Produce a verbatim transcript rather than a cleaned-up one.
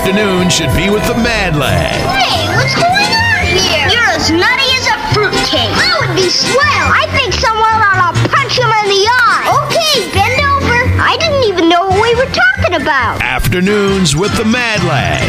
afternoon should be with the Mad Lad. Hey, what's going on here? You're as nutty as a fruitcake. That would be swell. I think someone ought to punch him in the eye. Okay, bend over. I didn't even know what we were talking about. Afternoons with the Mad Lad.